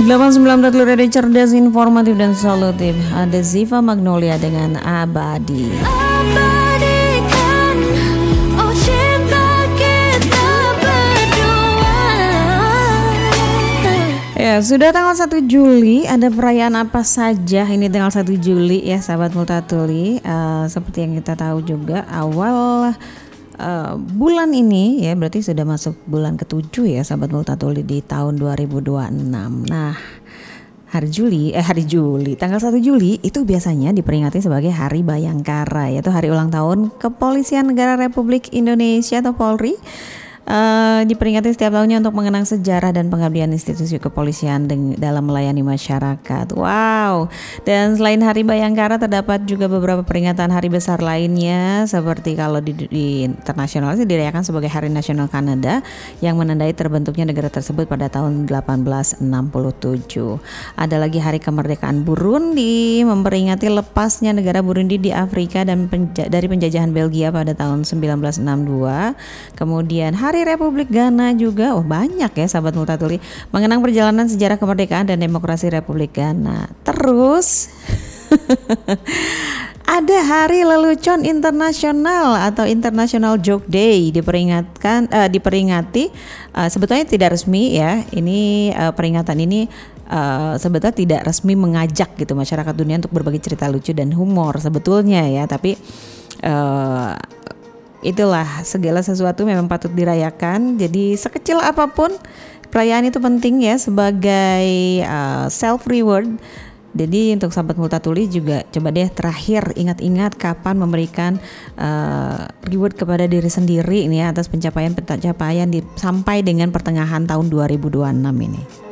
89 radio cerdas, informatif dan solutif. Ada Ziva Magnolia dengan Abadi. Abadikan, oh cinta kita berdua. Ya, sudah tanggal 1 Juli. Ada perayaan apa saja ini tanggal 1 Juli ya sahabat Multatuli. Seperti yang kita tahu juga awal bulan ini ya, berarti sudah masuk bulan ke-7 ya sahabat Multatuli di tahun 2026. Nah, hari Juli, tanggal 1 Juli itu biasanya diperingati sebagai Hari Bayangkara, yaitu hari ulang tahun Kepolisian Negara Republik Indonesia atau Polri. Diperingati setiap tahunnya untuk mengenang sejarah dan pengabdian institusi kepolisian dalam melayani masyarakat. Wow. Dan selain Hari Bayangkara terdapat juga beberapa peringatan hari besar lainnya, seperti kalau di internasional itu dirayakan sebagai Hari Nasional Kanada yang menandai terbentuknya negara tersebut pada tahun 1867. Ada lagi Hari Kemerdekaan Burundi, memperingati lepasnya negara Burundi di Afrika dan dari penjajahan Belgia pada tahun 1962. Kemudian Hari Republik Ghana juga, banyak ya sahabat Multatuli, mengenang perjalanan sejarah kemerdekaan dan demokrasi Republik Ghana. Terus ada Hari Lelucon Internasional atau International Joke Day, diperingati sebetulnya tidak resmi ya. Ini peringatan ini sebetulnya tidak resmi mengajak gitu masyarakat dunia untuk berbagi cerita lucu dan humor sebetulnya ya, tapi itulah, segala sesuatu memang patut dirayakan. Jadi sekecil apapun perayaan itu penting ya sebagai self reward. Jadi untuk sahabat Multatuli juga coba deh terakhir ingat-ingat kapan memberikan reward kepada diri sendiri ini ya, atas pencapaian sampai dengan pertengahan tahun 2026 ini.